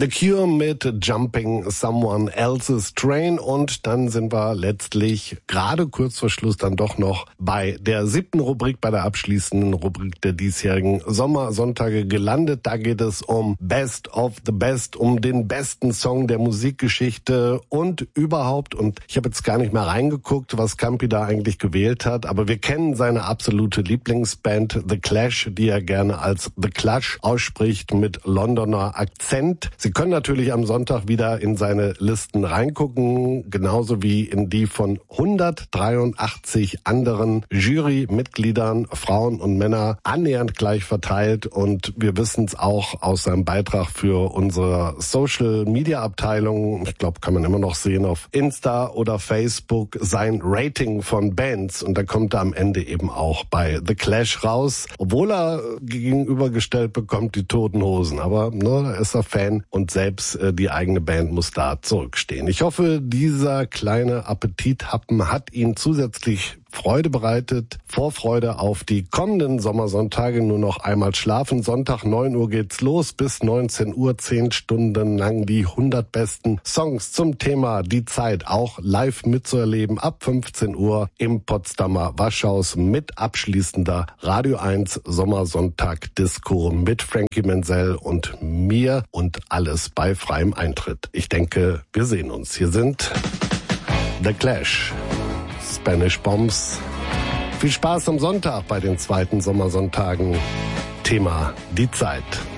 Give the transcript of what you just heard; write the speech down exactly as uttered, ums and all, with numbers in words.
The Cure mit Jumping Someone Else's Train und dann sind wir letztlich gerade kurz vor Schluss dann doch noch bei der siebten Rubrik, bei der abschließenden Rubrik der diesjährigen Sommersonntage gelandet. Da geht es um Best of the Best, um den besten Song der Musikgeschichte und überhaupt. Und ich habe jetzt gar nicht mehr reingeguckt, was Campi da eigentlich gewählt hat, aber wir kennen seine absolute Lieblingsband The Clash, die er gerne als The Clash ausspricht mit Londoner Akzent. Sie können natürlich am Sonntag wieder in seine Listen reingucken, genauso wie in die von hundertdreiundachtzig anderen Jurymitgliedern, Frauen und Männer, annähernd gleich verteilt. Und wir wissen es auch aus seinem Beitrag für unsere Social-Media-Abteilung, ich glaube, kann man immer noch sehen auf Insta oder Facebook, sein Rating von Bands. Und da kommt er am Ende eben auch bei The Clash raus, obwohl er gegenübergestellt bekommt die Toten Hosen. Aber ne, da ist er Fan und selbst äh, die eigene Band muss da zurückstehen. Ich hoffe, dieser kleine Appetithappen hat Ihnen zusätzlich Freude bereitet, Vorfreude auf die kommenden Sommersonntage. Nur noch einmal schlafen. Sonntag neun Uhr geht's los, bis neunzehn Uhr, zehn Stunden lang die hundert besten Songs zum Thema Die Zeit auch live mitzuerleben. Ab fünfzehn Uhr im Potsdamer Waschhaus mit abschließender Radio eins Sommersonntag Disco mit Frankie Menzel und mir und alles bei freiem Eintritt. Ich denke, wir sehen uns. Hier sind The Clash, Spanish Bombs. Viel Spaß am Sonntag bei den zweiten Sommersonntagen. Thema Die Zeit.